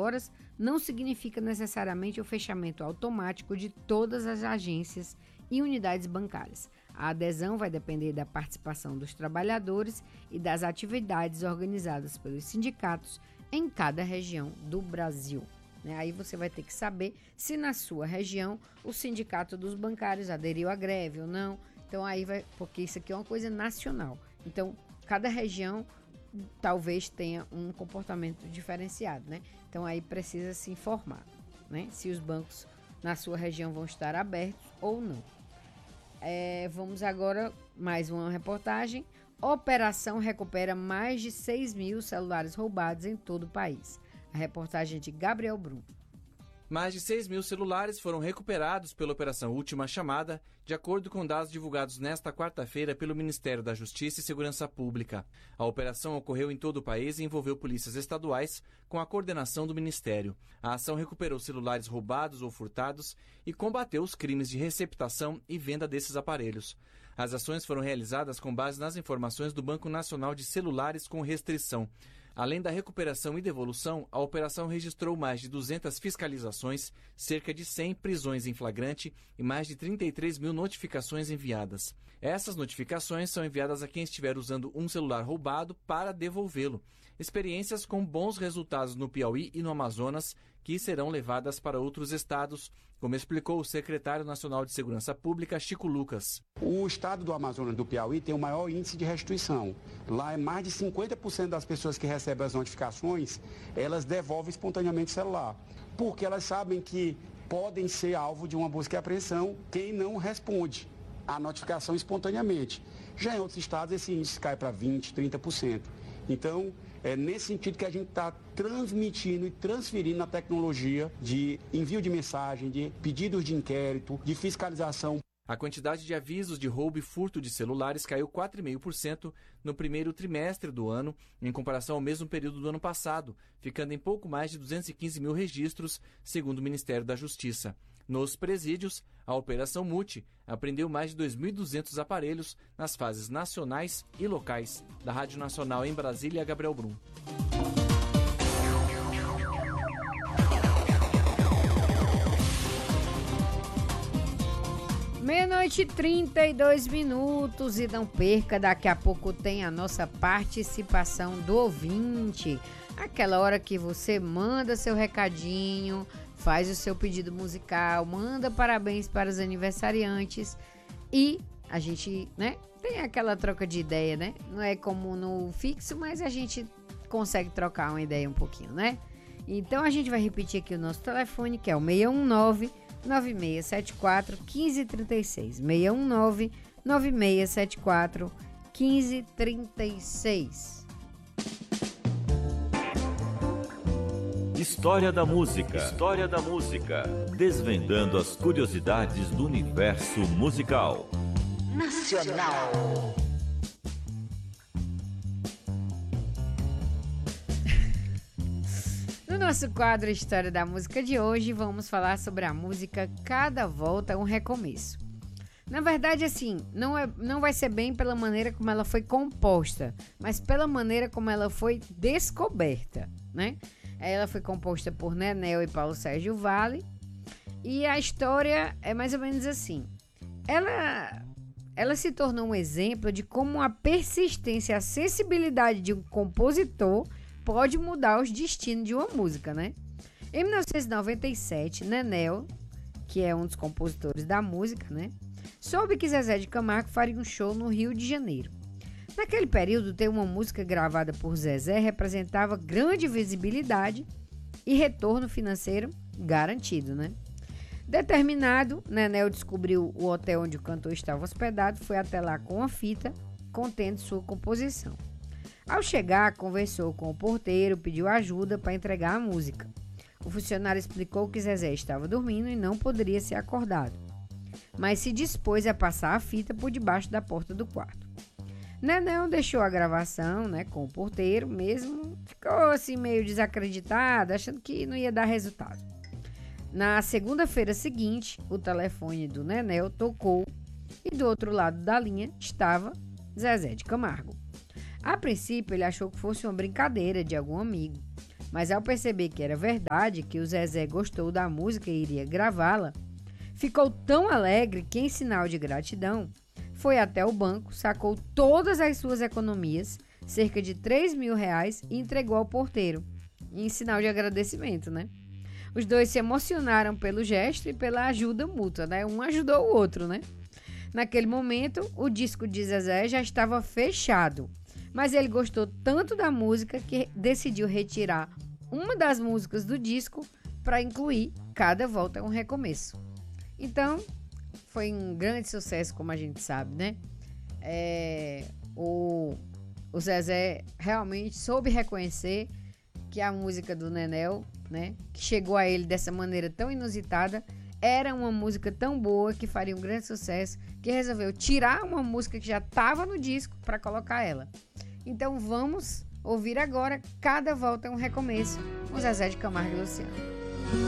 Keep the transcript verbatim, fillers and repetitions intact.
horas não significa necessariamente o fechamento automático de todas as agências e unidades bancárias. A adesão vai depender da participação dos trabalhadores e das atividades organizadas pelos sindicatos em cada região do Brasil. Né? Aí você vai ter que saber se na sua região o sindicato dos bancários aderiu à greve ou não. Então aí vai, porque isso aqui é uma coisa nacional. Então cada região talvez tenha um comportamento diferenciado, né? Então aí precisa se informar, né? Se os bancos na sua região vão estar abertos ou não. É, vamos agora mais uma reportagem. Operação recupera mais de seis mil celulares roubados em todo o país. A reportagem é de Gabriel Brum. Mais de seis mil celulares foram recuperados pela Operação Última Chamada, de acordo com dados divulgados nesta quarta-feira pelo Ministério da Justiça e Segurança Pública. A operação ocorreu em todo o país e envolveu polícias estaduais com a coordenação do Ministério. A ação recuperou celulares roubados ou furtados e combateu os crimes de receptação e venda desses aparelhos. As ações foram realizadas com base nas informações do Banco Nacional de Celulares com Restrição. Além da recuperação e devolução, a operação registrou mais de duzentas fiscalizações, cerca de cem prisões em flagrante e mais de trinta e três mil notificações enviadas. Essas notificações são enviadas a quem estiver usando um celular roubado para devolvê-lo. Experiências com bons resultados no Piauí e no Amazonas, que serão levadas para outros estados, como explicou o secretário nacional de Segurança Pública, Chico Lucas. O estado do Amazonas e do Piauí tem o maior índice de restituição. Lá é mais de cinquenta por cento das pessoas que recebem as notificações, elas devolvem espontaneamente o celular, porque elas sabem que podem ser alvo de uma busca e apreensão quem não responde à notificação espontaneamente. Já em outros estados esse índice cai para vinte por cento, trinta por cento. Então, é nesse sentido que a gente está transmitindo e transferindo a tecnologia de envio de mensagem, de pedidos de inquérito, de fiscalização. A quantidade de avisos de roubo e furto de celulares caiu quatro vírgula cinco por cento no primeiro trimestre do ano, em comparação ao mesmo período do ano passado, ficando em pouco mais de duzentos e quinze mil registros, segundo o Ministério da Justiça. Nos presídios, a Operação Multi apreendeu mais de dois mil e duzentos aparelhos nas fases nacionais e locais. Da Rádio Nacional em Brasília, Gabriel Brum. Meia-noite e trinta e dois minutos e não perca, daqui a pouco tem a nossa participação do ouvinte. Aquela hora que você manda seu recadinho, faz o seu pedido musical, manda parabéns para os aniversariantes e a gente, né, tem aquela troca de ideia, né? Não é como no fixo, mas a gente consegue trocar uma ideia um pouquinho, né? Então a gente vai repetir aqui o nosso telefone, que é o seis um nove, nove seis sete quatro, um cinco três seis. seis um nove, nove seis sete quatro, um cinco três seis. História da música. História da música. Desvendando as curiosidades do universo musical. Nacional. No nosso quadro História da Música de hoje, vamos falar sobre a música Cada Volta é um Recomeço. Na verdade, assim, não, é, não vai ser bem pela maneira como ela foi composta, mas pela maneira como ela foi descoberta, né? Ela foi composta por Nenel e Paulo Sérgio Vale, e a história é mais ou menos assim. Ela, ela se tornou um exemplo de como a persistência e a sensibilidade de um compositor pode mudar os destinos de uma música, né? Em mil novecentos e noventa e sete, Nenel, que é um dos compositores da música, né, soube que Zezé de Camargo faria um show no Rio de Janeiro. Naquele período, ter uma música gravada por Zezé representava grande visibilidade e retorno financeiro garantido, né? Determinado, Nenel descobriu o hotel onde o cantor estava hospedado, foi até lá com a fita, contendo sua composição. Ao chegar, conversou com o porteiro, pediu ajuda para entregar a música. O funcionário explicou que Zezé estava dormindo e não poderia ser acordado, mas se dispôs a passar a fita por debaixo da porta do quarto. Nenel deixou a gravação, né, com o porteiro, mesmo ficou assim meio desacreditado, achando que não ia dar resultado. Na segunda-feira seguinte, o telefone do Nenel tocou e do outro lado da linha estava Zezé de Camargo. A princípio, ele achou que fosse uma brincadeira de algum amigo, Mas ao perceber que era verdade, que o Zezé gostou da música e iria gravá-la, ficou tão alegre que, em sinal de gratidão, foi até o banco, sacou todas as suas economias, cerca de três mil reais, e entregou ao porteiro, em sinal de agradecimento, né? Os dois se emocionaram pelo gesto e pela ajuda mútua, né? Um ajudou o outro, né? Naquele momento, o disco de Zezé já estava fechado, mas ele gostou tanto da música que decidiu retirar uma das músicas do disco para incluir Cada Volta é um Recomeço. Então, foi um grande sucesso, como a gente sabe, né? É, o, o Zezé realmente soube reconhecer que a música do Nenel, né, que chegou a ele dessa maneira tão inusitada, era uma música tão boa que faria um grande sucesso, que resolveu tirar uma música que já estava no disco para colocar ela. Então vamos ouvir agora Cada Volta é um Recomeço, com Zezé de Camargo e Luciano.